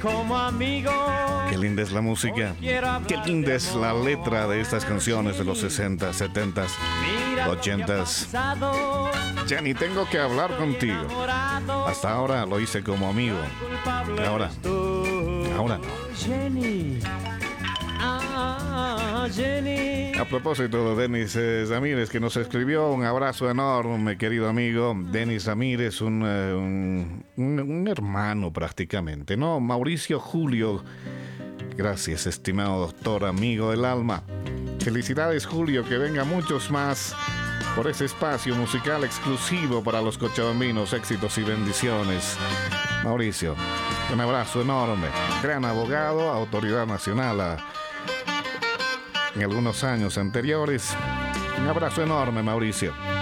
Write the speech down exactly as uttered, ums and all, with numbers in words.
Como amigo. Qué linda es la música. Qué linda es la letra de estas canciones de los sesenta, setenta, ochenta. Ya ni tengo que hablar contigo. Hasta ahora lo hice como amigo. Ahora, ahora no. Jenny. Ah, Jenny. A propósito de Denis eh, Ramírez, que nos escribió, un abrazo enorme, querido amigo. Denis Ramírez, un, eh, un, un, un hermano prácticamente, ¿no? Mauricio Julio. Gracias, estimado doctor, amigo del alma. Felicidades, Julio, que venga muchos más por ese espacio musical exclusivo para los cochabambinos. Éxitos y bendiciones. Mauricio, un abrazo enorme. Gran abogado, autoridad nacional a, en algunos años anteriores. Un abrazo enorme, Mauricio.